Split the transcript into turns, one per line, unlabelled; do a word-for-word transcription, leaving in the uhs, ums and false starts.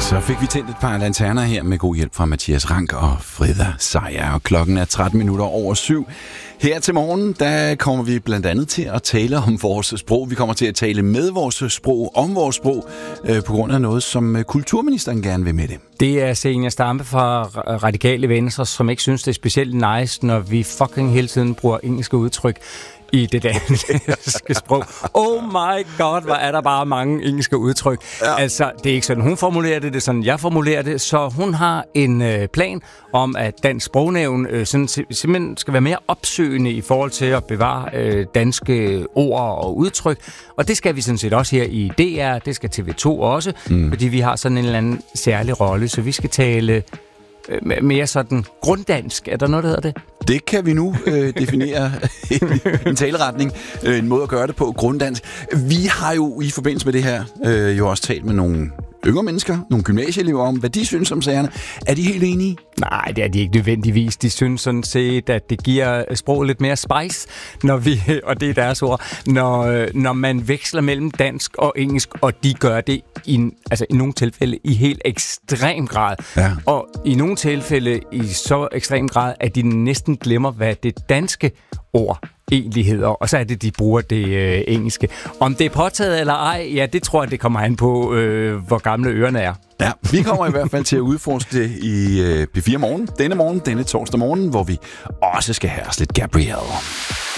Så fik vi tændt et par lanterner her med god hjælp fra Mathias Rank og Frida Sejer, og klokken er tretten minutter over syv. Her til morgen, der kommer vi blandt andet til at tale om vores sprog. Vi kommer til at tale med vores sprog, om vores sprog, øh, på grund af noget, som kulturministeren gerne vil med det.
Det er Zenia Stampe fra Radikale Venstre, som ikke synes, det er specielt nice, når vi fucking hele tiden bruger engelske udtryk i det danske sprog. Oh my god, hvor er der bare mange engelske udtryk. Ja. Altså, det er ikke sådan, hun formulerer det, det er sådan, jeg formulerer det. Så hun har en øh, plan om, at Dansk Sprognævn øh, sådan, simpelthen skal være mere opsøgende i forhold til at bevare øh, danske ord og udtryk. Og det skal vi sådan set også her i D R, det skal T V to også, mm. fordi vi har sådan en eller anden særlig rolle, så vi skal tale øh, mere sådan grunddansk. Er der noget, der hedder det?
Det kan vi nu øh, definere en, en taleretning, øh, en måde at gøre det på, grunddansk. Vi har jo i forbindelse med det her øh, jo også talt med nogle yngre mennesker, nogle gymnasieelever om, hvad de synes om sagerne. Er de helt enige?
Nej, det er de ikke nødvendigvis. De synes sådan set, at det giver sproget lidt mere spice, når vi, og det er deres ord, når, når man veksler mellem dansk og engelsk, og de gør det i, altså i nogle tilfælde i helt ekstrem grad. Ja. Og i nogle tilfælde i så ekstrem grad, at de næsten glemmer, hvad det danske ord egentlig hedder, og så er det, de bruger det øh, engelske. Om det er påtaget eller ej, ja, det tror jeg, det kommer an på, øh, hvor gamle ørerne er.
Ja, vi kommer i hvert fald til at udforske det i øh, P fire morgen, denne morgen, denne torsdag morgen, hvor vi også skal have os lidt Gabrielle.